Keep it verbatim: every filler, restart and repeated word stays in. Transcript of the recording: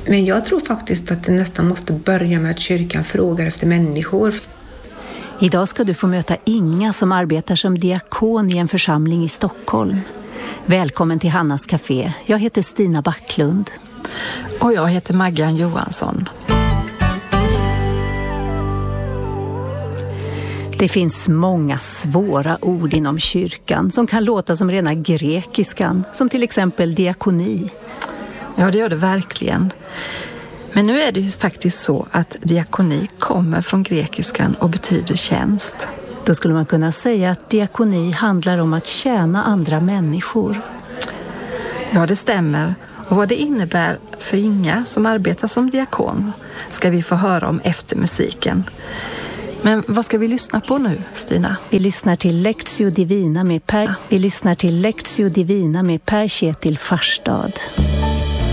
Men jag tror faktiskt att det nästan måste börja med att kyrkan frågar efter människor. Idag ska du få möta Inga som arbetar som diakon i en församling i Stockholm. Välkommen till Hannas Café. Jag heter Stina Backlund. Och jag heter Maggan Johansson. Det finns många svåra ord inom kyrkan som kan låta som rena grekiskan, som till exempel diakoni. Ja, det gör det verkligen. Men nu är det ju faktiskt så att diakoni kommer från grekiskan och betyder tjänst. Då skulle man kunna säga att diakoni handlar om att tjäna andra människor. Ja, det stämmer. Och vad det innebär för Inga som arbetar som diakon ska vi få höra om efter musiken. Men vad ska vi lyssna på nu, Stina? Vi lyssnar till Lectio Divina med Per, vi lyssnar till Lectio Divina med Per Kjetil Farstad.